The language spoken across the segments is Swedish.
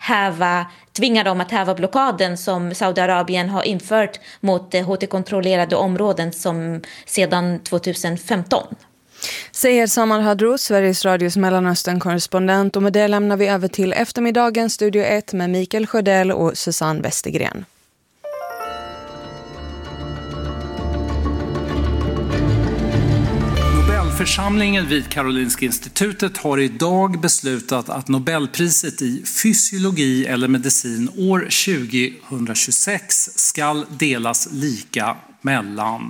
tvinga dem att häva blockaden som Saudiarabien har infört mot HT-kontrollerade områden som sedan 2015. Säger Samar Hadro, Sveriges Radios Mellanöstern-korrespondent, och med det lämnar vi över till eftermiddagens Studio 1 med Mikael Sjödell och Susanne Westergren. Nobelförsamlingen vid Karolinska institutet har idag beslutat att Nobelpriset i fysiologi eller medicin år 2026 ska delas lika mellan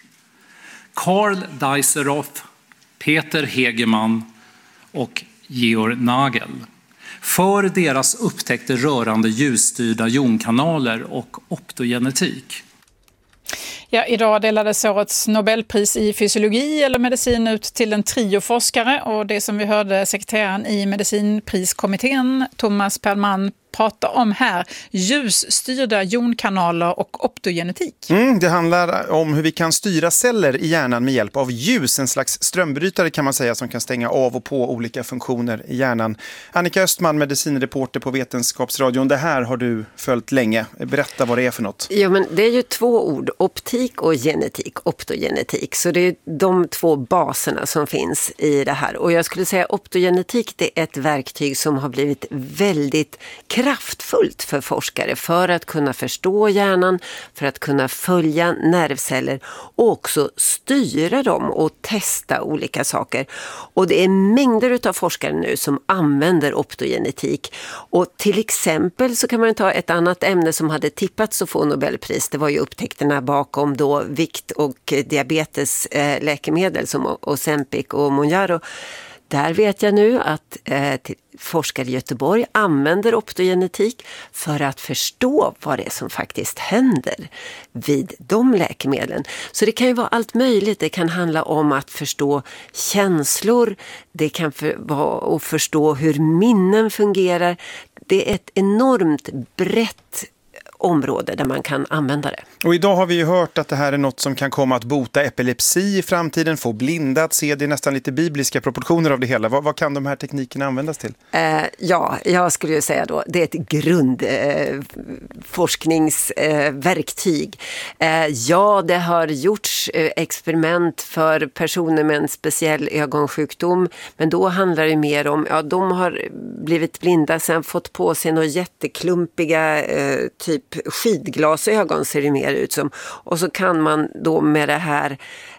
Karl Dijsselhoff, Peter Hegemann och Georg Nagel för deras upptäckter rörande ljusstyrda jonkanaler och optogenetik. Ja, idag delades årets Nobelpris i fysiologi eller medicin ut till en trio forskare, och det som vi hörde sekreteraren i medicinpriskommittén Thomas Perlman prata om här, ljusstyrda jonkanaler och optogenetik. Det handlar om hur vi kan styra celler i hjärnan med hjälp av ljus, en slags strömbrytare kan man säga, som kan stänga av och på olika funktioner i hjärnan. Annika Östman, medicinreporter på Vetenskapsradion, det här har du följt länge. Berätta vad det är för något. Ja, men det är ju två ord, optik och genetik, optogenetik. Så det är de två baserna som finns i det här. Och jag skulle säga optogenetik, det är ett verktyg som har blivit väldigt kraftfullt för forskare för att kunna förstå hjärnan, för att kunna följa nervceller och också styra dem och testa olika saker. Och det är mängder av forskare nu som använder optogenetik. Och till exempel så kan man ta ett annat ämne som hade tippats att få Nobelpris. Det var ju upptäckterna bakom då vikt- och diabetesläkemedel som Ozempic och Mounjaro. Där vet jag nu att forskare i Göteborg använder optogenetik för att förstå vad det är som faktiskt händer vid de läkemedlen. Så det kan ju vara allt möjligt. Det kan handla om att förstå känslor. Det kan vara att förstå hur minnen fungerar. Det är ett enormt brett område där man kan använda det. Och idag har vi ju hört att det här är något som kan komma att bota epilepsi i framtiden, få blinda att se, det är nästan lite bibliska proportioner av det hela. Vad kan de här teknikerna användas till? Ja, jag skulle ju säga då, det är ett grundforskningsverktyg. Ja, det har gjorts experiment för personer med en speciell ögonsjukdom, men då handlar det mer om, ja, de har blivit blinda, sen fått på sig några jätteklumpiga typ skidglasögon ser det mer ut som. Och så kan man då med det här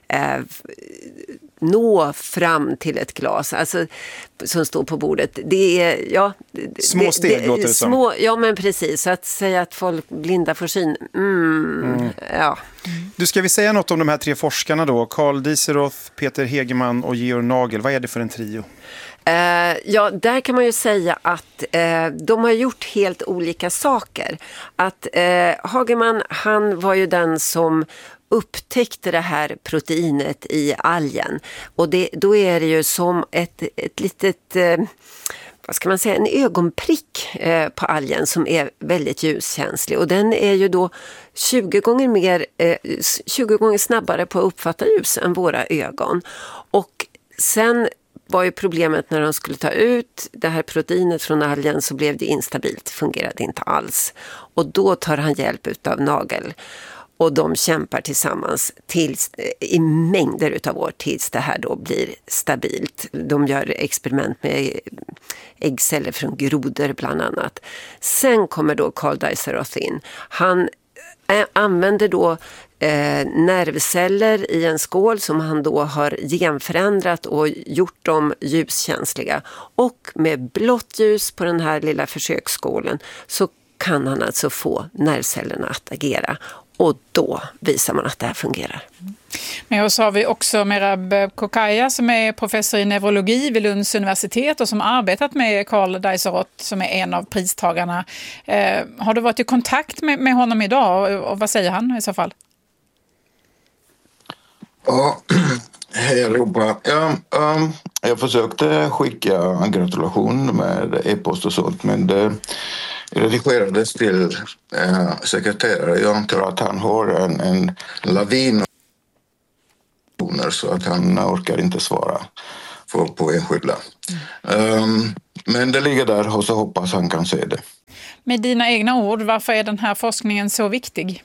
nå fram till ett glas, alltså, som står på bordet. Det är, ja, små steg låter det som. Ja, men precis. Så att säga att folk blinda får syn. Ja. Du, ska vi säga något om de här tre forskarna då? Karl Dijsselhoff, Peter Hegemann och Georg Nagel. Vad är det för en trio? Ja, där kan man ju säga att de har gjort helt olika saker. Att Hageman, han var ju den som upptäckte det här proteinet i algen. Och då är det ju som ett litet, vad ska man säga, en ögonprick på algen som är väldigt ljuskänslig. Och den är ju då 20 gånger snabbare på att uppfatta ljus än våra ögon. Och sen var ju problemet när de skulle ta ut det här proteinet från algen, så blev det instabilt, fungerade inte alls. Och då tar han hjälp av Nagel. Och de kämpar tillsammans i mängder av år tills det här då blir stabilt. De gör experiment med äggceller från grodor bland annat. Sen kommer då Karl Dijsselhoff in. Han använder då nervceller i en skål som han då har genförändrat och gjort dem ljuskänsliga. Och med blått ljus på den här lilla försöksskålen så kan han alltså få nervcellerna att agera. Och då visar man att det här fungerar. Men och så har vi också Merab Kokaya som är professor i neurologi vid Lunds universitet och som arbetat med Karl Dijsselhoff som är en av pristagarna. Har du varit i kontakt med honom idag och vad säger han i så fall? Ja, hej allihopa. Jag försökte skicka en gratulation med e-post och sånt, men det redigerades till sekreterare. Jag antar att han har en lavin så att han orkar inte svara på enskilda. Men det ligger där och så hoppas han kan se det. Med dina egna ord, varför är den här forskningen så viktig?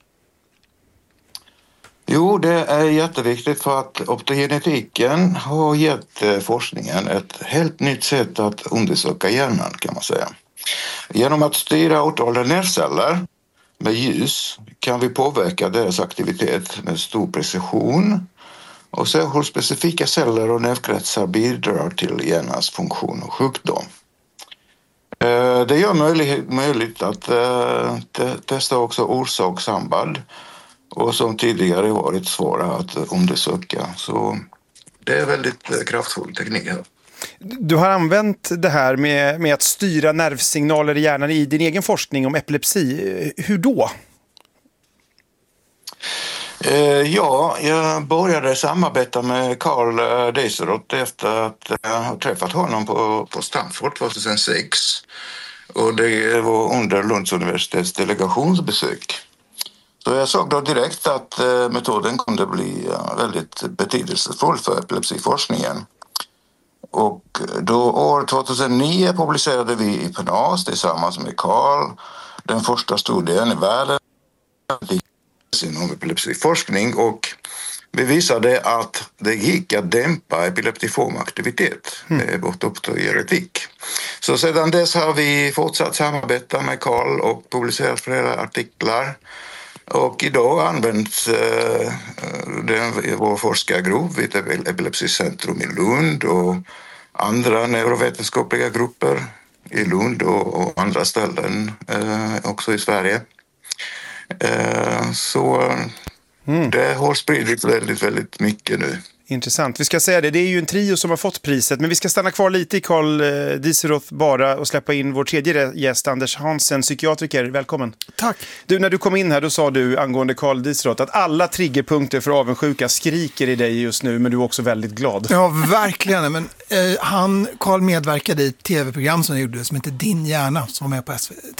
Jo, det är jätteviktigt för att optogenetiken har gett forskningen ett helt nytt sätt att undersöka hjärnan, kan man säga. Genom att styra åtrådda nervceller med ljus kan vi påverka deras aktivitet med stor precision och se hur specifika celler och nervkretsar bidrar till hjärnans funktion och sjukdom. Det gör möjligt att testa också orsakssamband och som tidigare varit svåra att undersöka. Så det är väldigt kraftfull teknik här. Du har använt det här med att styra nervsignaler i hjärnan i din egen forskning om epilepsi. Hur då? Ja, jag började samarbeta med Carl Deisseroth efter att jag har träffat honom på Stanford 2006. Och det var under Lunds universitets delegationsbesök. Så jag såg då direkt att metoden kunde bli väldigt betydelsefull för epilepsiforskningen. Och då år 2009 publicerade vi i PNAS tillsammans med Carl den första studien i världen inom epilepsiforskning, och vi visade att det gick att dämpa epileptiform aktivitet med vårt optogenetik. Så sedan dess har vi fortsatt samarbeta med Carl och publicerat flera artiklar. Och idag används vår forskargrupp vid Epilepsicentrum i Lund och andra neurovetenskapliga grupper i Lund och andra ställen också i Sverige. Så det har spridits väldigt, väldigt mycket nu. Intressant. Vi ska säga det är ju en trio som har fått priset, men vi ska stanna kvar lite i Carl Deisseroth bara och släppa in vår tredje gäst, Anders Hansen, psykiatriker. Välkommen. Tack. Du, när du kom in här då sa du angående Carl Deisseroth att alla triggerpunkter för avundsjuka skriker i dig just nu, men du är också väldigt glad. Ja, verkligen. Men Carl medverkade i ett tv-program som jag gjorde som heter Din hjärna, som var med på SVT.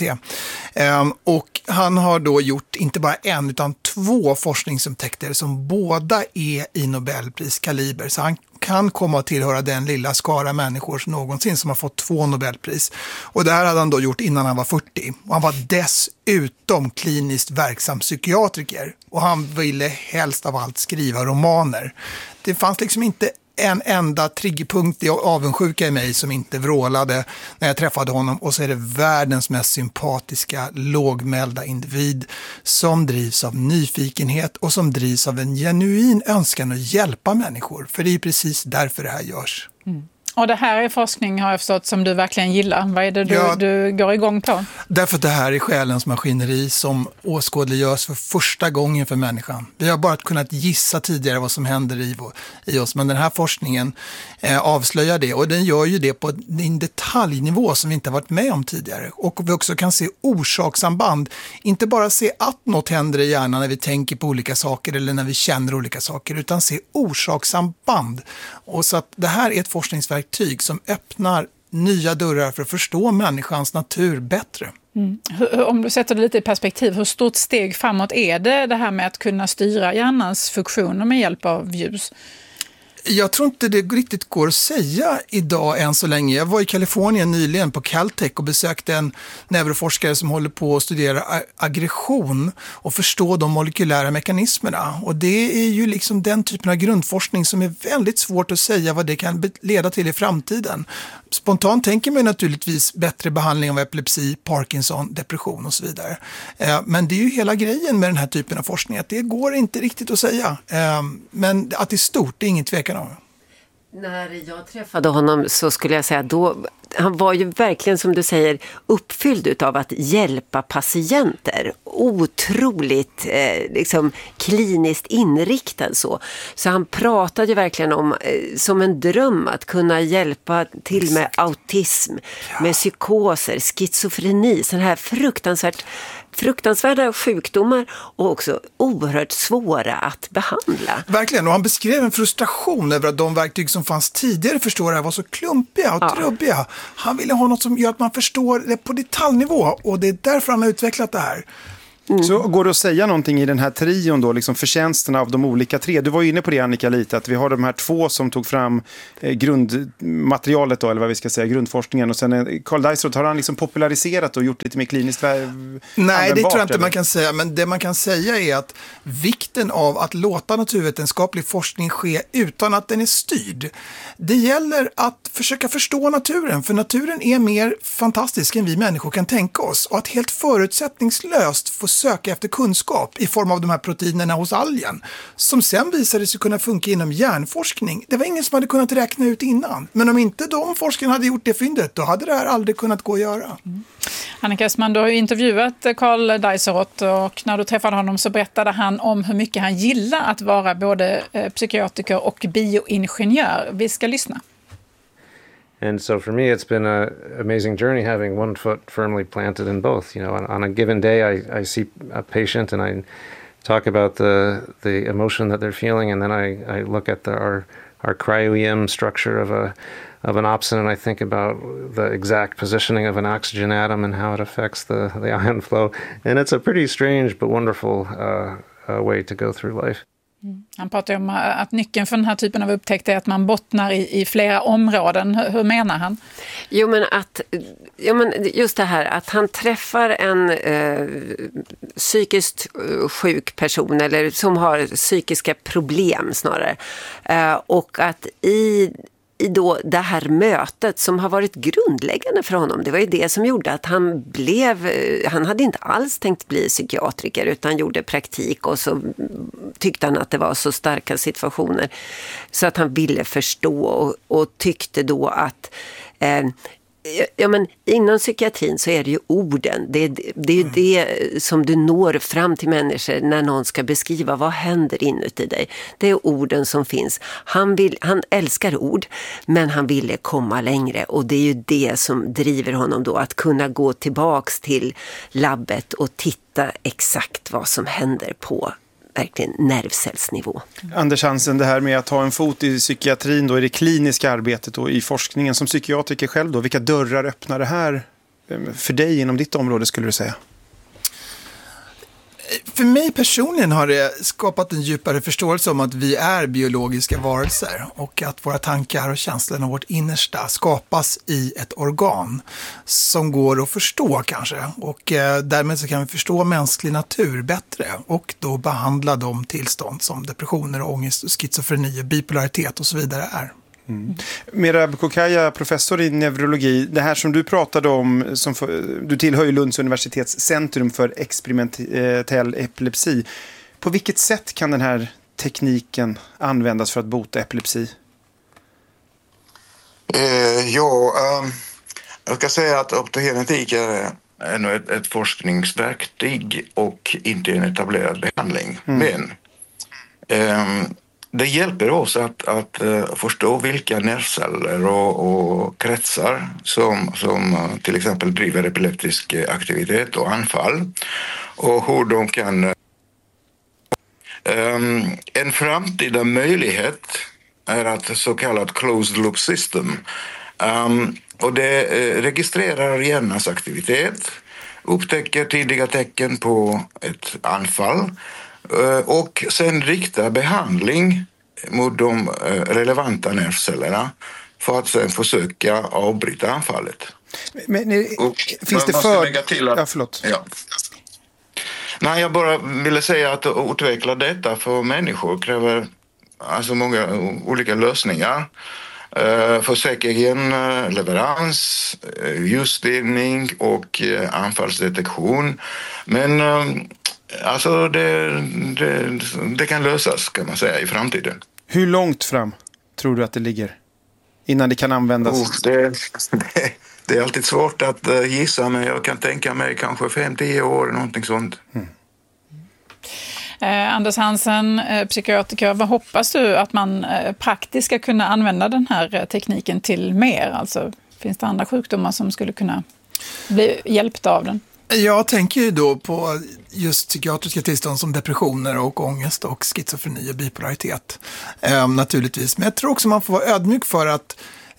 Och han har då gjort inte bara en utan 2 forskningsupptäckter som båda är i Nobelpriskaliber. Så han kan komma att tillhöra den lilla skara människor någonsin som har fått 2 Nobelpris. Och det här hade han då gjort innan han var 40. Och han var dessutom kliniskt verksam psykiatriker. Och han ville helst av allt skriva romaner. Det fanns liksom inte en enda triggerpunkt i avundsjuka i mig som inte vrålade när jag träffade honom. Och så är det världens mest sympatiska, lågmälda individ som drivs av nyfikenhet och som drivs av en genuin önskan att hjälpa människor. För det är precis därför det här görs. Och det här är forskning, har jag förstått, som du verkligen gillar. Vad är det du går igång på? Därför att det här är själens maskineri som åskådliggörs för första gången för människan. Vi har bara kunnat gissa tidigare vad som händer i oss, men den här forskningen avslöjar det. Och den gör ju det på en detaljnivå som vi inte har varit med om tidigare. Och vi också kan se orsakssamband. Inte bara se att något händer i hjärnan när vi tänker på olika saker eller när vi känner olika saker, utan se orsakssamband. Och så att det här är ett forskningsverk som öppnar nya dörrar för att förstå människans natur bättre. Om du sätter det lite i perspektiv, hur stort steg framåt är det här med att kunna styra hjärnans funktioner med hjälp av ljus? Jag tror inte det riktigt går att säga idag än så länge. Jag var i Kalifornien nyligen på Caltech och besökte en neuroforskare som håller på att studera aggression och förstå de molekylära mekanismerna. Och det är ju liksom den typen av grundforskning som är väldigt svårt att säga vad det kan leda till i framtiden. Spontant tänker man naturligtvis bättre behandling av epilepsi, Parkinson, depression och så vidare. Men det är ju hela grejen med den här typen av forskning, att det går inte riktigt att säga. Men att det är stort, det är ingen tvekan om. När jag träffade honom så skulle jag säga då, han var ju verkligen som du säger uppfylld av att hjälpa patienter. Otroligt liksom kliniskt inriktad så. Så han pratade ju verkligen om som en dröm att kunna hjälpa till med autism, med psykoser, schizofreni, sån här fruktansvärda sjukdomar och också oerhört svåra att behandla. Verkligen, och han beskrev en frustration över att de verktyg som fanns tidigare var så klumpiga och trubbiga. Han ville ha något som gör att man förstår det på detaljnivå och det är därför han har utvecklat det här. Så går det att säga någonting i den här trion då, liksom förtjänsterna av de olika tre? Du var ju inne på det, Annika, lite, att vi har de här två som tog fram grundmaterialet då, eller vad vi ska säga, grundforskningen, och sen Carl Dijsselhout, har han liksom populariserat och gjort lite mer kliniskt Nej, det tror jag inte man kan säga, men det man kan säga är att vikten av att låta naturvetenskaplig forskning ske utan att den är styrd. Det gäller att försöka förstå naturen, för naturen är mer fantastisk än vi människor kan tänka oss, och att helt förutsättningslöst få söka efter kunskap i form av de här proteinerna hos algen, som sen visade sig kunna funka inom hjärnforskning. Det var ingen som hade kunnat räkna ut innan. Men om inte de forskarna hade gjort det fyndet, då hade det här aldrig kunnat gå att göra. Annika Östman, du har ju intervjuat Carl Dijsselhout, och när du träffade honom så berättade han om hur mycket han gillar att vara både psykiatriker och bioingenjör. Vi ska lyssna. And so for me, it's been an amazing journey having one foot firmly planted in both. You know, on a given day, I see a patient and I talk about the emotion that they're feeling, and then I look at our cryo-EM structure of an opsin, and I think about the exact positioning of an oxygen atom and how it affects the ion flow. And it's a pretty strange but wonderful way to go through life. Han pratar om att nyckeln för den här typen av upptäckt är att man bottnar i flera områden. Hur menar han? Jo, men just det här att han träffar en psykiskt sjuk person, eller som har psykiska problem snarare. Och att i då det här mötet som har varit grundläggande för honom, det var ju det som gjorde att han hade inte alls tänkt bli psykiatriker, utan gjorde praktik, och så tyckte han att det var så starka situationer så att han ville förstå, och tyckte då att men inom psykiatrin så är det ju orden. Det är ju det som du når fram till människor när någon ska beskriva vad händer inuti dig. Det är orden som finns. Han älskar ord, men han ville komma längre, och det är ju det som driver honom då att kunna gå tillbaks till labbet och titta exakt vad som händer på verkligen nervcellsnivå. Anders Hansen, det här med att ha en fot i psykiatrin då, i det kliniska arbetet och i forskningen som psykiatriker själv då, vilka dörrar öppnar det här för dig inom ditt område, skulle du säga? För mig personligen har det skapat en djupare förståelse om att vi är biologiska varelser, och att våra tankar och känslor och vårt innersta skapas i ett organ som går att förstå kanske, och därmed så kan vi förstå mänsklig natur bättre och då behandla de tillstånd som depressioner, ångest, schizofreni, bipolaritet och så vidare är. Merab Kokaya, professor i neurologi, det här som du pratade om, du tillhör ju Lunds universitets centrum för experimentell epilepsi. På vilket sätt kan den här tekniken användas för att bota epilepsi? Jag ska säga att optogenetik är ett forskningsverktyg och inte en etablerad behandling. Men det hjälper oss att förstå vilka nervceller och kretsar som till exempel driver epileptisk aktivitet och anfall, och hur de kan... En framtida möjlighet är att så kallat closed loop system. Och det registrerar hjärnans aktivitet, upptäcker tidiga tecken på ett anfall, och sen rikta behandling mot de relevanta nervcellerna för att sen försöka avbryta anfallet. Men finns det förlåt. Ja. Nej, jag bara ville säga att utveckla detta för människor kräver alltså många olika lösningar. För säker leverans, ljusstyrning och anfallsdetektion. Men alltså det kan lösas, kan man säga, i framtiden. Hur långt fram tror du att det ligger innan det kan användas? Det är alltid svårt att gissa, men jag kan tänka mig kanske 5-10 år, någonting sånt. Anders Hansen, psykiatriker, vad hoppas du att man praktiskt ska kunna använda den här tekniken till mer? Alltså, finns det andra sjukdomar som skulle kunna bli hjälpta av den? Jag tänker ju då på just psykiatriska tillstånd som depressioner och ångest och schizofreni och bipolaritet naturligtvis. Men jag tror också man får vara ödmjuk för att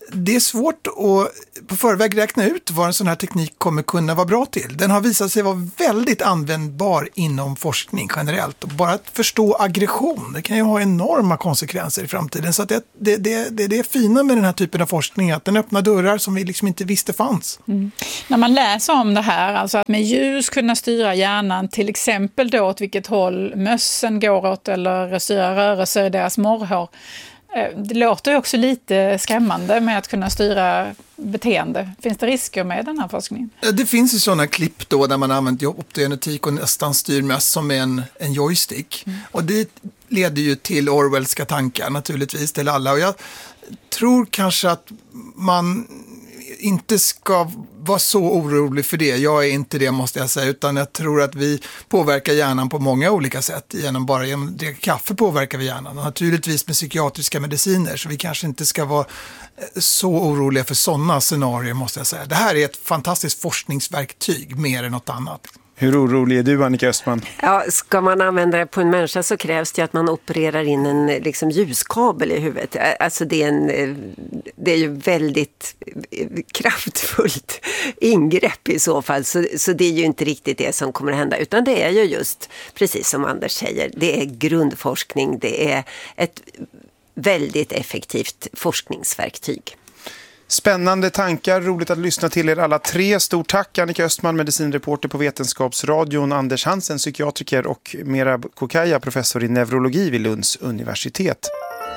det är svårt att på förväg räkna ut vad en sån här teknik kommer kunna vara bra till. Den har visat sig vara väldigt användbar inom forskning generellt. Och bara att förstå aggression, det kan ju ha enorma konsekvenser i framtiden. Så att det är fina med den här typen av forskning, att den öppnar dörrar som vi liksom inte visste fanns. Mm. När man läser om det här, alltså att med ljus kunna styra hjärnan, till exempel då åt vilket håll mössen går åt eller styra rörelser i deras morrhår. Det låter ju också lite skrämmande med att kunna styra beteende. Finns det risker med den här forskningen? Det finns ju sådana klipp då där man använder optogenetik och nästan styr möss som en joystick. Och det leder ju till Orwellska tankar naturligtvis till alla. Och jag tror kanske att man inte ska vara så orolig för det. Jag är inte det, måste jag säga, utan jag tror att vi påverkar hjärnan på många olika sätt. Genom att dricka kaffe påverkar vi hjärnan. Och naturligtvis med psykiatriska mediciner, så vi kanske inte ska vara så oroliga för sådana scenarier, måste jag säga. Det här är ett fantastiskt forskningsverktyg mer än något annat. Hur orolig är du, Annika Östman? Ja, ska man använda det på en människa så krävs det att man opererar in en liksom, ljuskabel i huvudet. Alltså det är ju väldigt kraftfullt ingrepp i så fall. Så det är ju inte riktigt det som kommer att hända. Utan det är ju just, precis som Anders säger, det är grundforskning. Det är ett väldigt effektivt forskningsverktyg. Spännande tankar, roligt att lyssna till er alla tre. Stort tack Annika Östman, medicinreporter på Vetenskapsradion, Anders Hansen, psykiatriker, och Merab Kokaya, professor i neurologi vid Lunds universitet.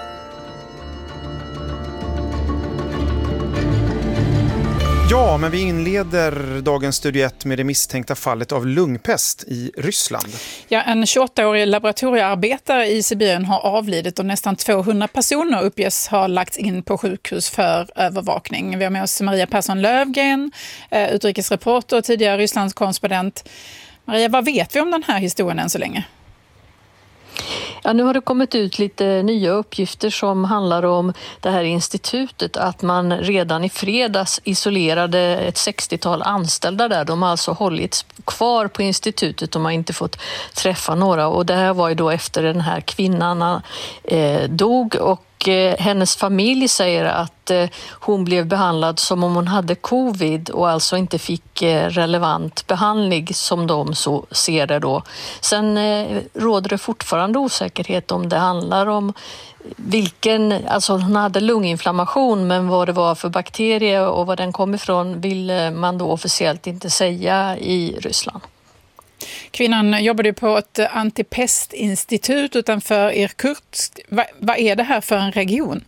Ja, men vi inleder dagens Studio 1 med det misstänkta fallet av lungpest i Ryssland. Ja, en 28-årig laboratoriearbetare i Sibirien har avlidit och nästan 200 personer uppges ha lagts in på sjukhus för övervakning. Vi har med oss Maria Persson Lövgren, utrikesreporter och tidigare Rysslands korrespondent. Maria, vad vet vi om den här historien än så länge? Ja, nu har det kommit ut lite nya uppgifter som handlar om det här institutet, att man redan i fredags isolerade ett 60-tal anställda där. De har alltså hållits kvar på institutet, de har inte fått träffa några, och det här var ju då efter den här kvinnan dog, och hennes familj säger att hon blev behandlad som om hon hade covid och alltså inte fick relevant behandling som de så ser det då. Sen råder det fortfarande osäkerhet om det handlar om alltså hon hade lunginflammation, men vad det var för bakterie och var den kom ifrån vill man då officiellt inte säga i Ryssland. Kvinnan jobbade på ett antipestinstitut utanför Irkutsk. Vad är det här för en region?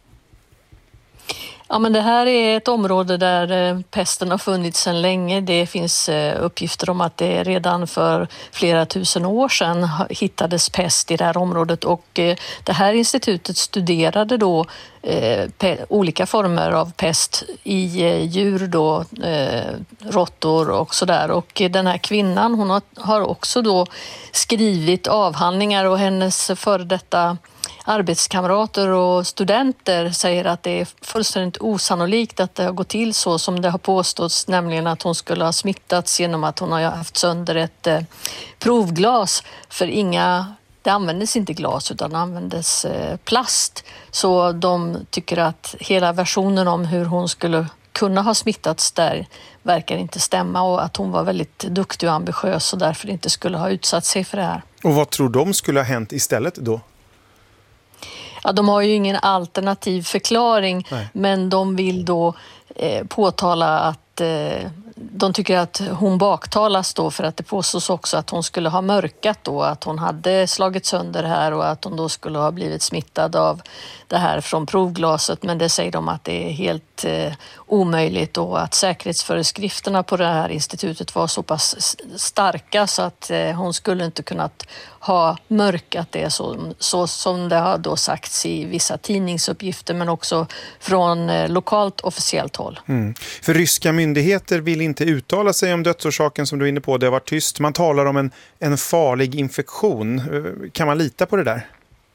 Ja, men det här är ett område där pesten har funnits sedan länge. Det finns uppgifter om att det redan för flera tusen år sedan hittades pest i det här området, och det här institutet studerade då olika former av pest i djur då, råttor och sådär. Och den här kvinnan, hon har också då skrivit avhandlingar, och hennes före detta arbetskamrater och studenter säger att det är fullständigt osannolikt att det har gått till så som det har påståtts, nämligen att hon skulle ha smittats genom att hon har haft sönder ett provglas, för det användes inte glas utan användes plast. Så de tycker att hela versionen om hur hon skulle kunna ha smittats där verkar inte stämma, och att hon var väldigt duktig och ambitiös och därför inte skulle ha utsatt sig för det här. Och vad tror de skulle ha hänt istället då? Ja, de har ju ingen alternativ förklaring. Nej. Men de vill då påtala att de tycker att hon baktalas då, för att det påstås också att hon skulle ha mörkat då, att hon hade slagit sönder här och att hon då skulle ha blivit smittad av det här från provglaset, men det säger de att det är helt omöjligt, och att säkerhetsföreskrifterna på det här institutet var så pass starka så att hon skulle inte kunnat ha mörkat det så som det har då sagts i vissa tidningsuppgifter, men också från lokalt officiellt håll. Mm. För ryska myndigheter vill inte uttala sig om dödsorsaken, som du är inne på. Det har varit tyst. Man talar om en farlig infektion. Kan man lita på det där?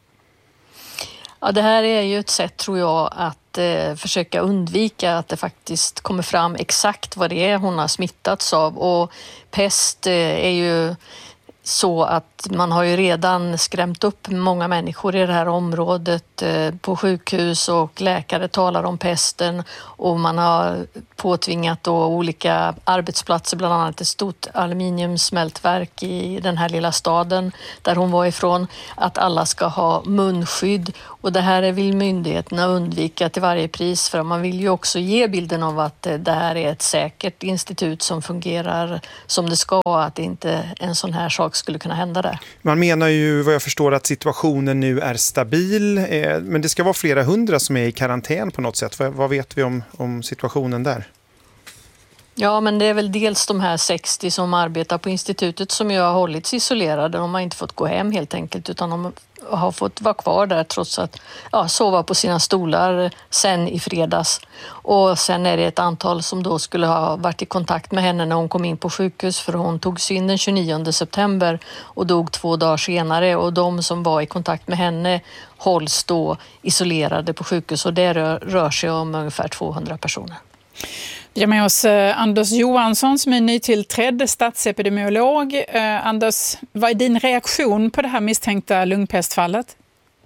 Ja, det här är ju ett sätt, tror jag, att försöka undvika att det faktiskt kommer fram exakt vad det är hon har smittats av. Och pest är ju så att man har ju redan skrämt upp många människor i det här området på sjukhus, och läkare talar om pesten, och man har påtvingat då olika arbetsplatser, bland annat ett stort aluminiumsmältverk i den här lilla staden där hon var ifrån, att alla ska ha munskydd, och det här vill myndigheterna undvika till varje pris, för man vill ju också ge bilden av att det här är ett säkert institut som fungerar som det ska, att inte en sån här sak skulle kunna hända där. Man menar ju, vad jag förstår, att situationen nu är stabil, men det ska vara flera hundra som är i karantän på något sätt. Vad vet vi om situationen där? Ja, men det är väl dels de här 60 som arbetar på institutet som ju har hållits isolerade. De har inte fått gå hem helt enkelt, utan de har fått vara kvar där trots att sova på sina stolar sen i fredags. Och sen är det ett antal som då skulle ha varit i kontakt med henne när hon kom in på sjukhus, för hon togs in den 29 september och dog 2 dagar senare, och de som var i kontakt med henne hålls då isolerade på sjukhus, och det rör sig om ungefär 200 personer. Vi har med oss Anders Johansson som är nytillträdd statsepidemiolog. Anders, vad är din reaktion på det här misstänkta lungpestfallet?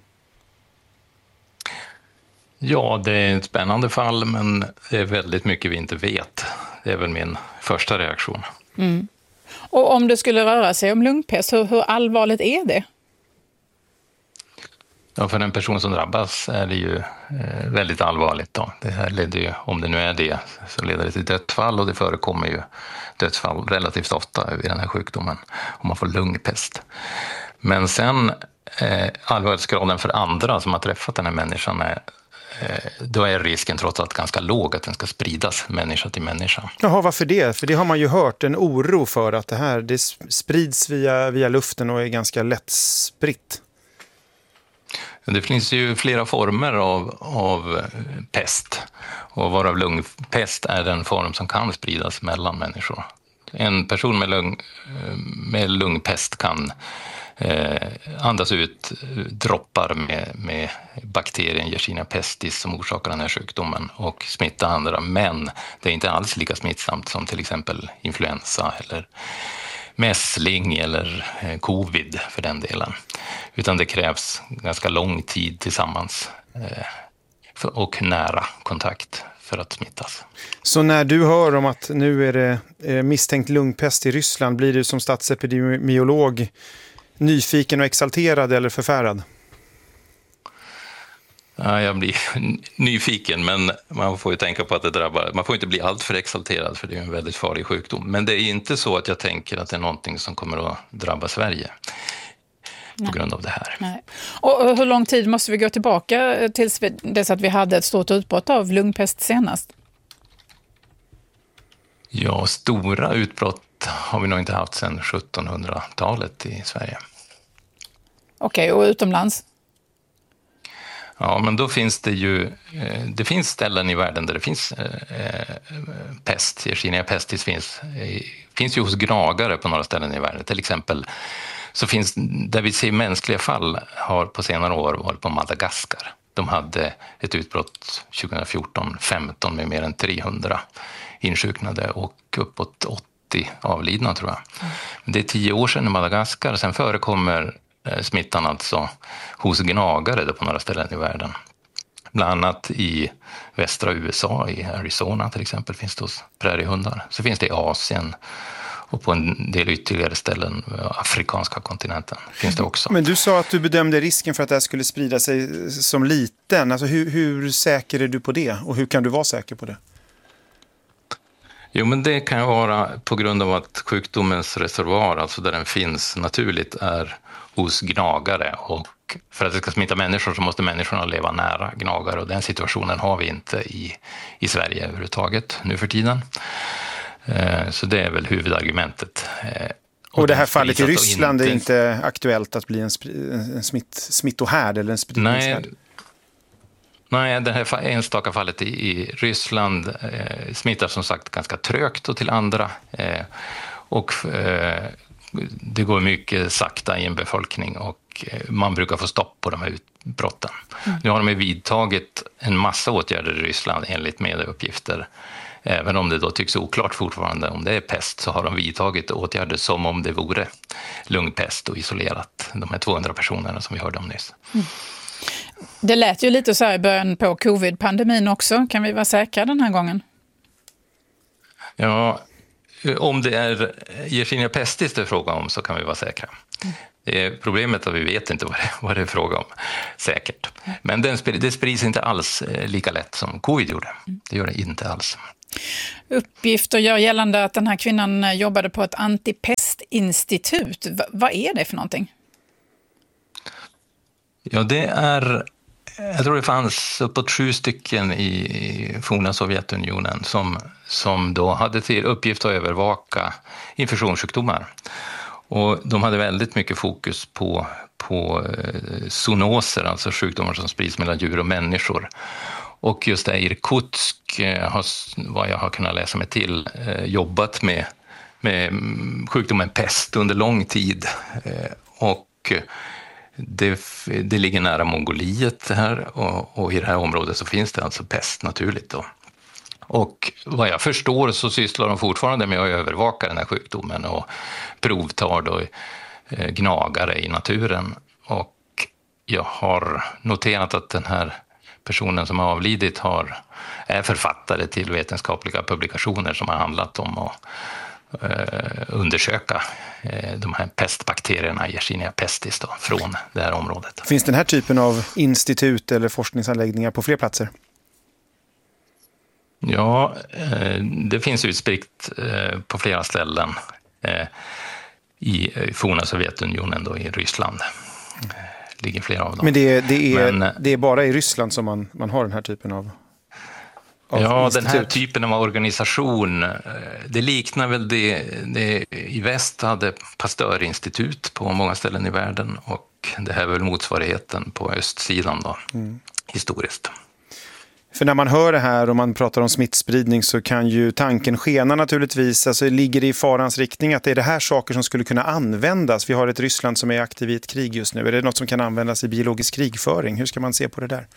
Ja, det är ett spännande fall, men det är väldigt mycket vi inte vet. Det är väl min första reaktion. Mm. Och om det skulle röra sig om lungpest, hur allvarligt är det? Ja, för en person som drabbas är det ju väldigt allvarligt då. Det här leder ju, om det nu är det, så leder det till dödsfall, och det förekommer ju dödsfall relativt ofta i den här sjukdomen om man får lungpest. Men sen allvarlighetsgraden för andra som har träffat den här människan då är risken trots allt ganska låg att den ska spridas människa till människa. Jaha, varför det? För det har man ju hört, en oro för att det sprids via luften och är ganska lätt spritt. Det finns ju flera former av pest, och varav lungpest är den form som kan spridas mellan människor. En person med lungpest kan andas ut droppar med bakterien Yersinia pestis som orsakar den här sjukdomen och smitta andra, men det är inte alls lika smittsamt som till exempel influensa eller mässling eller covid för den delen. Utan det krävs ganska lång tid tillsammans och nära kontakt för att smittas. Så när du hör om att nu är det misstänkt lungpest i Ryssland, blir du som statsepidemiolog nyfiken och exalterad eller förfärad? Ja, jag blir nyfiken, men man får ju tänka på att det drabbar. Man får inte bli allt för exalterad, för det är en väldigt farlig sjukdom. Men det är inte så att jag tänker att det är någonting som kommer att drabba Sverige på grund av det här. Nej. Och hur lång tid måste vi gå tillbaka tills dess att vi hade ett stort utbrott av lungpest senast? Ja, stora utbrott har vi nog inte haft sedan 1700-talet i Sverige. Okej, och utomlands? Ja, men då finns det ju, det finns ställen i världen där det finns pest. Yersinia pestis finns ju hos gnagare på några ställen i världen. Till exempel så finns, där vi ser mänskliga fall, har på senare år varit på Madagaskar. De hade ett utbrott 2014-15 med mer än 300 insjuknade och uppåt 80 avlidna, tror jag. Det är 10 år sedan i Madagaskar. Sen förekommer smittan alltså hos gnagare på några ställen i världen. Bland annat i västra USA, i Arizona till exempel, finns det hos präriehundar. Så finns det i Asien och på en del ytterligare ställen, afrikanska kontinenten, finns det också. Men du sa att du bedömde risken för att det här skulle sprida sig som liten. Alltså hur säker är du på det? Och hur kan du vara säker på det? Jo, men det kan vara på grund av att sjukdomens reservoar, alltså där den finns naturligt, är hos gnagare, och för att det ska smitta människor så måste människorna leva nära gnagare, och den situationen har vi inte i Sverige överhuvudtaget nu för tiden. Så det är väl huvudargumentet. Och det här fallet i Ryssland är inte aktuellt att bli en smittohärd eller en spridningshärd? Nej, det här enstaka fallet i Ryssland smittar som sagt ganska trögt och till andra. Och det går mycket sakta i en befolkning, och man brukar få stopp på de här utbrotten. Nu har de vidtagit en massa åtgärder i Ryssland enligt medieuppgifter Även om det då tycks oklart fortfarande om det är pest, så har de vidtagit åtgärder som om det vore lungpest och isolerat de här 200 personerna som vi hörde om nyss. Det lät ju lite så här i början på covid-pandemin också. Kan vi vara säkra den här gången? Ja, om det är Yersinia pestis det är fråga om så kan vi vara säkra. Det är problemet att vi vet inte vad det är fråga om säkert. Men det sprids inte alls lika lätt som covid gjorde. Det gör det inte alls. Uppgifter gör gällande att den här kvinnan jobbade på ett antipestinstitut. Vad är det för någonting? Ja, det är... Jag tror det fanns uppåt 7 stycken i forna Sovjetunionen som då hade till uppgift att övervaka infektionssjukdomar. Och de hade väldigt mycket fokus på zoonoser, alltså sjukdomar som sprids mellan djur och människor. Och just det Irkutsk har, vad jag har kunnat läsa mig till, jobbat med sjukdomen pest under lång tid. Och det ligger nära Mongoliet här, och i det här området så finns det alltså pest naturligt då. Och vad jag förstår så sysslar de fortfarande med att övervaka den här sjukdomen och provtar då gnagare i naturen. Och jag har noterat att den här personen som har avlidit är författare till vetenskapliga publikationer som har handlat om att undersöka de här pestbakterierna, Yersinia pestis då, från det här området. Finns den här typen av institut eller forskningsanläggningar på fler platser? Ja, det finns utspritt på flera ställen i forna Sovjetunionen då, i Ryssland. Ligger flera av dem. Men det är bara i Ryssland som man har den här typen av ja, institut. Den här typen av organisation, det liknar väl det i väst hade Pastörinstitut på många ställen i världen, och det här är väl motsvarigheten på östsidan då, historiskt. För när man hör det här och man pratar om smittspridning så kan ju tanken skena naturligtvis. Alltså ligger det i farans riktning att det är det här saker som skulle kunna användas? Vi har ett Ryssland som är aktiv i ett krig just nu. Är det något som kan användas i biologisk krigföring? Hur ska man se på det där?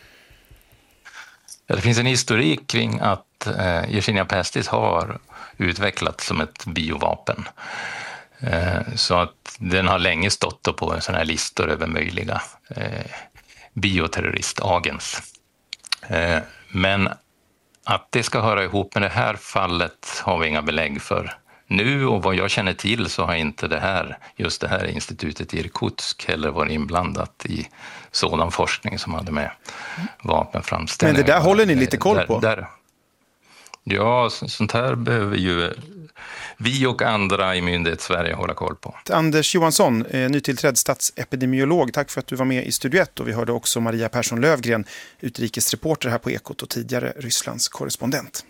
Ja, det finns en historik kring att Yersinia pestis har utvecklats som ett biovapen. Så att den har länge stått på en sån här listor över möjliga bioterroristagens. Men att det ska höra ihop med det här fallet har vi inga belägg för nu, och vad jag känner till så har inte just det här institutet i Irkutsk heller varit inblandat i sådan forskning som hade med vapenframställning. Men det där håller ni lite koll på? Ja, sånt här behöver ju vi och andra i myndighet Sverige hålla koll på. Anders Johansson, nytillträdd statsepidemiolog, tack för att du var med i Studio 1. Och vi hörde också Maria Persson Lövgren, utrikesreporter här på Ekot och tidigare Rysslands korrespondent.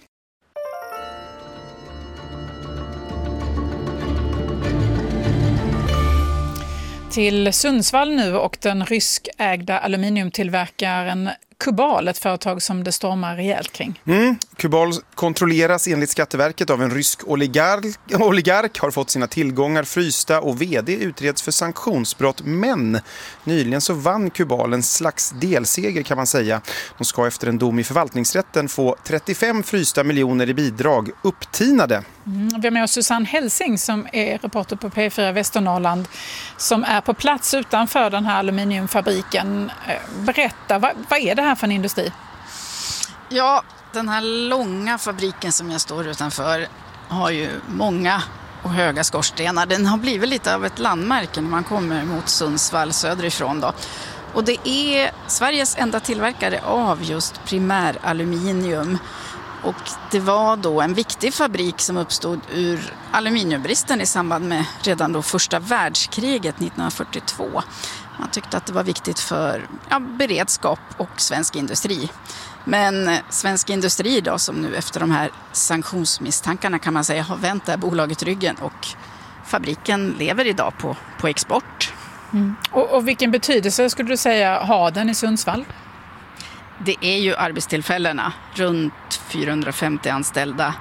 Till Sundsvall nu, och den ryskägda aluminiumtillverkaren Kubal, ett företag som det stormar rejält kring. Kubal kontrolleras enligt Skatteverket av en rysk oligark, har fått sina tillgångar frysta och vd utreds för sanktionsbrott. Men nyligen så vann Kubal en slags delseger kan man säga. De ska efter en dom i förvaltningsrätten få 35 frysta miljoner i bidrag upptinade. Vi har med oss Susanne Helsing som är reporter på P4 Västernorrland som är på plats utanför den här aluminiumfabriken. Berätta, vad är det här för en industri? Ja, den här långa fabriken som jag står utanför har ju många och höga skorstenar. Den har blivit lite av ett landmärke när man kommer mot Sundsvall söderifrån då. Och det är Sveriges enda tillverkare av just primäraluminium. Och det var då en viktig fabrik som uppstod ur aluminiumbristen i samband med redan då första världskriget 1942. Man tyckte att det var viktigt för beredskap och svensk industri. Men svensk industri då, som nu efter de här sanktionsmisstankarna kan man säga har vänt det här bolaget ryggen, och fabriken lever idag på export. Och vilken betydelse skulle du säga har den i Sundsvall? Det är ju arbetstillfällena, runt 450 anställda,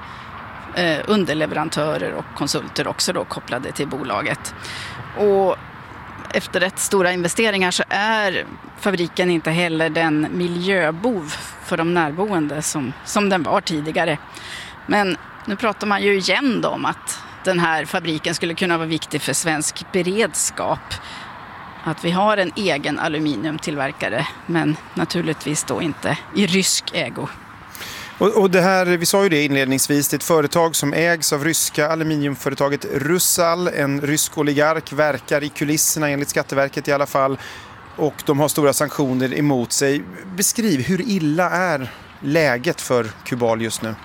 underleverantörer och konsulter också då kopplade till bolaget. Och efter rätt stora investeringar så är fabriken inte heller den miljöbov för de närboende som den var tidigare. Men nu pratar man ju igen om att den här fabriken skulle kunna vara viktig för svensk beredskap. Att vi har en egen aluminiumtillverkare, men naturligtvis då inte i rysk ägo. Och det här, vi sa ju det inledningsvis, det är ett företag som ägs av ryska aluminiumföretaget Rusal. En rysk oligark verkar i kulisserna enligt Skatteverket i alla fall. Och de har stora sanktioner emot sig. Beskriv, hur illa är läget för Kubal just nu?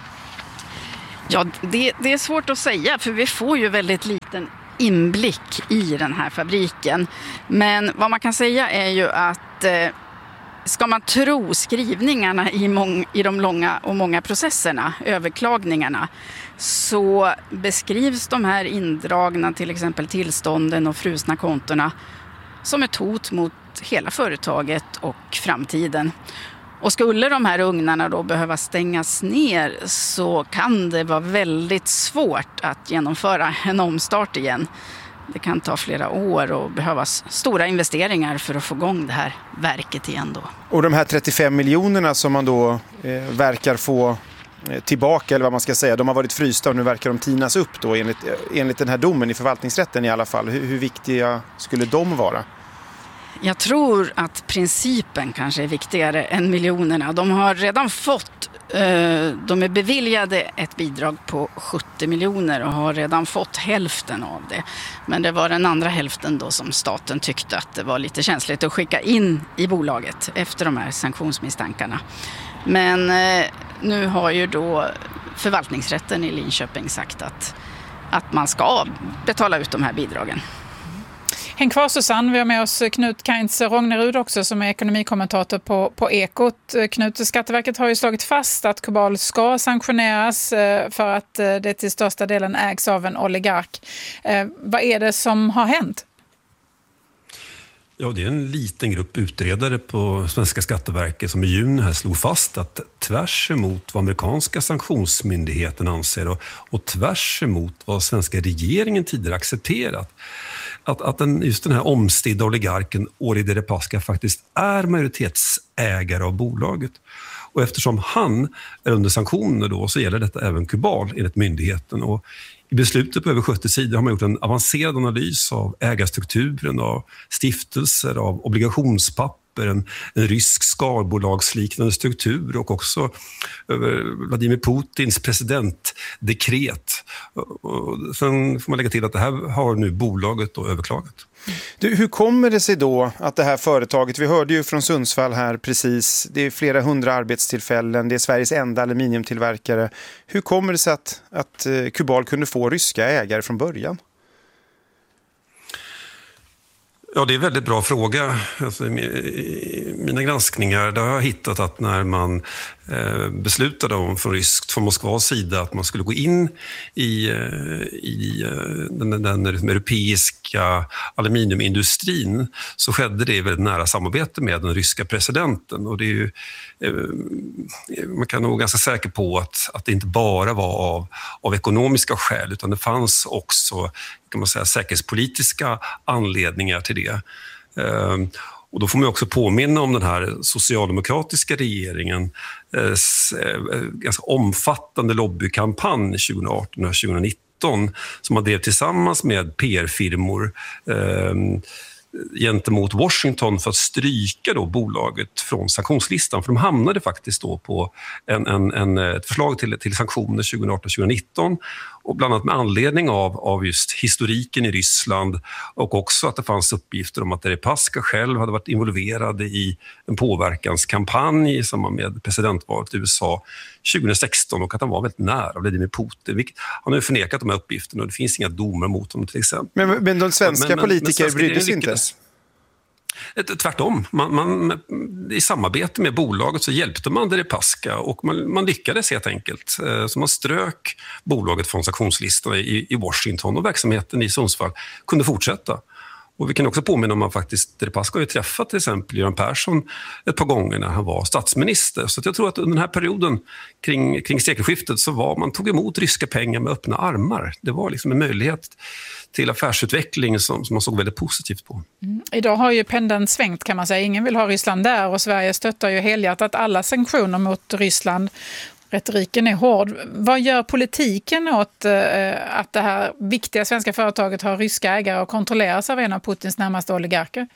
Ja, det är svårt att säga för vi får ju väldigt liten inblick i den här fabriken. Men vad man kan säga är ju att ska man tro skrivningarna i de långa och många processerna, överklagningarna, så beskrivs de här indragna till exempel tillstånden och frusna kontona som ett hot mot hela företaget och framtiden. Och skulle de här ugnarna då behöva stängas ner så kan det vara väldigt svårt att genomföra en omstart igen. Det kan ta flera år och behövas stora investeringar för att få igång det här verket igen då. Och de här 35 miljonerna som man då verkar få tillbaka, eller vad man ska säga, de har varit frysta och nu verkar de tinas upp då enligt den här domen i förvaltningsrätten i alla fall. Hur viktiga skulle de vara? Jag tror att principen kanske är viktigare än miljonerna. De har redan fått, de är beviljade ett bidrag på 70 miljoner och har redan fått hälften av det. Men det var den andra hälften då som staten tyckte att det var lite känsligt att skicka in i bolaget efter de här sanktionsmisstankarna. Men nu har ju då förvaltningsrätten i Linköping sagt att man ska betala ut de här bidragen. Häng kvar Susanne, vi har med oss Knut Kainz-Rognerud också som är ekonomikommentator på Ekot. Knut, Skatteverket har ju slagit fast att Kubal ska sanktioneras för att det till största delen ägs av en oligark. Vad är det som har hänt? Ja, det är en liten grupp utredare på svenska Skatteverket som i juni här slog fast att tvärs emot vad amerikanska sanktionsmyndigheten anser och tvärs emot vad svenska regeringen tidigare accepterat, att just den här omstridda oligarken Ori Deripaska faktiskt är majoritetsägare av bolaget. Och eftersom han är under sanktioner då så gäller detta även Kubal enligt myndigheten. Och i beslutet på över 70 sidor har man gjort en avancerad analys av ägarstrukturen, av stiftelser, av obligationspapper, en rysk skalbolagsliknande struktur och också över Vladimir Putins presidentdekret. Och sen får man lägga till att det här har nu bolaget då överklagat. Hur kommer det sig då att det här företaget, vi hörde ju från Sundsvall här precis, det är flera hundra arbetstillfällen, det är Sveriges enda aluminiumtillverkare. Hur kommer det sig att Kubal kunde få ryska ägare från början? Ja, det är en väldigt bra fråga. Alltså, i mina granskningar där har jag hittat att när man beslutade om från Moskvas sida att man skulle gå in i den europeiska aluminiumindustrin så skedde det i väldigt nära samarbete med den ryska presidenten. Och det är ju, man kan nog vara ganska säker på att det inte bara var av ekonomiska skäl utan det fanns också, kan man säga, säkerhetspolitiska anledningar till det. Och då får man också påminna om den här socialdemokratiska regeringen ganska omfattande lobbykampanj 2018 och 2019 som man drev tillsammans med PR-firmor gentemot Washington för att stryka då bolaget från sanktionslistan. För de hamnade faktiskt då på ett förslag till sanktioner 2018-2019 och bland annat med anledning av just historiken i Ryssland och också att det fanns uppgifter om att Deripaska själv hade varit involverad i en påverkanskampanj i samband med presidentvalet i USA 2016 och att han var väldigt nära Vladimir Putin. Han har ju förnekat de här uppgifterna och det finns inga domar mot honom till exempel. Men de svenska politiker brydde sig inte? Tvärtom. I samarbete med bolaget så hjälpte man Deripaska och man lyckades helt enkelt. Så man strök bolaget från sanktionslistorna i Washington och verksamheten i Sundsvall kunde fortsätta. Och vi kan också påminna om att faktiskt Deripaska har ju träffat till exempel Göran Persson ett par gånger när han var statsminister. Så att jag tror att under den här perioden kring sekelskiftet så man tog emot ryska pengar med öppna armar. Det var liksom en möjlighet till affärsutveckling som man såg väldigt positivt på. Idag har ju pendeln svängt kan man säga. Ingen vill ha Ryssland där och Sverige stöttar ju helhjärtat alla sanktioner mot Ryssland. Retoriken är hård. Vad gör politiken åt att det här viktiga svenska företaget har ryska ägare och kontrolleras av en av Putins närmaste oligarker?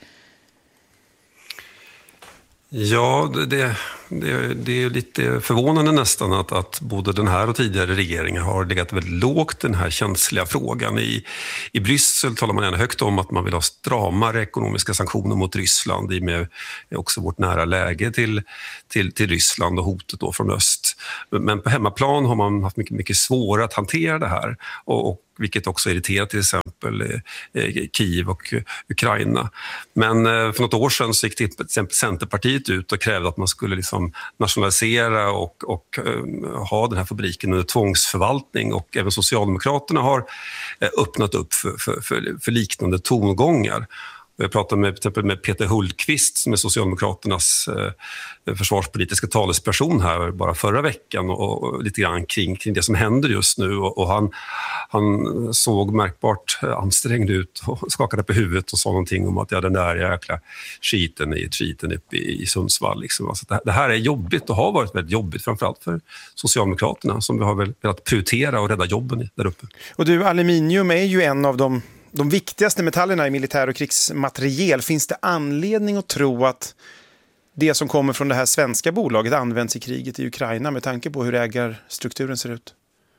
Ja, det är lite förvånande nästan att både den här och tidigare regeringen har legat väldigt lågt den här känsliga frågan. I Bryssel talar man gärna högt om att man vill ha stramare ekonomiska sanktioner mot Ryssland i med också vårt nära läge till Ryssland och hotet då från öst. Men på hemmaplan har man haft mycket svårare att hantera det här och vilket också irriterar till exempel Kiev och Ukraina. Men för något år sedan så gick till exempel Centerpartiet ut och krävde att man skulle liksom nationalisera och ha den här fabriken under tvångsförvaltning. Och även Socialdemokraterna har öppnat upp för liknande tongångar. Jag pratade till exempel med Peter Hultqvist som är Socialdemokraternas försvarspolitiska talesperson här bara förra veckan och lite grann kring det som händer just nu. Och han såg märkbart ansträngd ut och skakade på huvudet och sa någonting om att den där jäkla skiten uppe i Sundsvall. Liksom. Alltså det här är jobbigt och har varit väldigt jobbigt framförallt för Socialdemokraterna som vi har väl velat prioritera och rädda jobben där uppe. Och aluminium är ju en av de viktigaste metallerna i militär- och krigsmateriel. Finns det anledning att tro att det som kommer från det här svenska bolaget används i kriget i Ukraina med tanke på hur ägarstrukturen ser ut?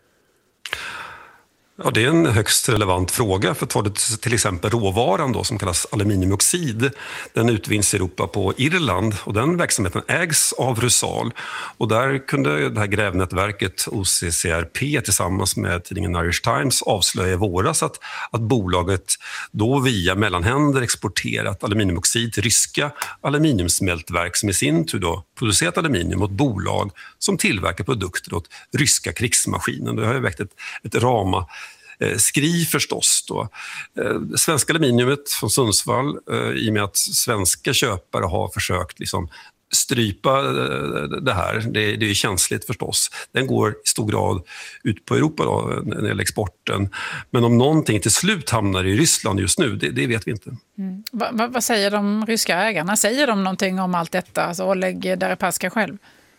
Ja, det är en högst relevant fråga. För tar det till exempel råvaran då, som kallas aluminiumoxid. Den utvinns i Europa på Irland och den verksamheten ägs av Rusal. Och där kunde det här grävnätverket OCCRP tillsammans med tidningen Irish Times avslöja i våras att bolaget då via mellanhänder exporterat aluminiumoxid till ryska aluminiumsmältverk som i sin tur då producerat aluminium åt bolag som tillverkar produkter åt ryska krigsmaskiner. Det har ju väckt ett rama skri förstås då. Svenska aluminiumet från Sundsvall, i och med att svenska köpare har försökt liksom strypa det här, det är ju känsligt förstås. Den går i stor grad ut på Europa då, när det gäller exporten. Men om någonting till slut hamnar i Ryssland just nu, det vet vi inte. Vad säger de ryska ägarna? Säger de någonting om allt detta? Alltså Oleg Deripaska själv?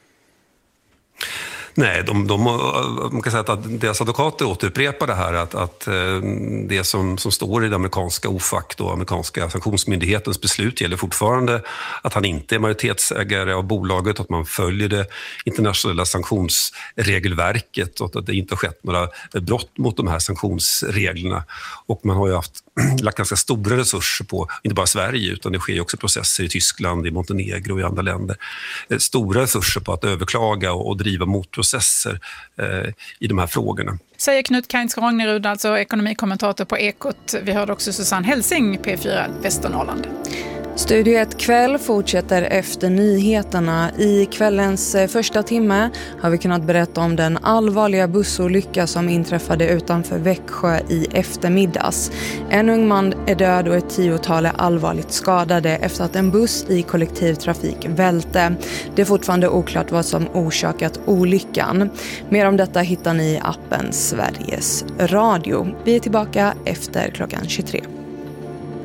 Nej, man kan säga att deras advokater återupprepar det här att det som står i det amerikanska OFAC, då, amerikanska sanktionsmyndighetens beslut, gäller fortfarande att han inte är majoritetsägare av bolaget, att man följer det internationella sanktionsregelverket och att det inte har skett några brott mot de här sanktionsreglerna. Och man har ju lagt ganska stora resurser på, inte bara Sverige utan det sker ju också processer i Tyskland, i Montenegro och i andra länder. Stora resurser på att överklaga och driva motprocesser i de här frågorna. Säger Knut Kainz-Ragnerud, alltså ekonomikommentator på Ekot. Vi hörde också Susanne Helsing, P4 Västernorrland. Studio 1 kväll fortsätter efter nyheterna. I kvällens första timme har vi kunnat berätta om den allvarliga bussolycka som inträffade utanför Växjö i eftermiddags. En ung man är död och ett 10-tal är allvarligt skadade efter att en buss i kollektivtrafik välte. Det är fortfarande oklart vad som orsakat olyckan. Mer om detta hittar ni i appen Sveriges Radio. Vi är tillbaka efter klockan 23.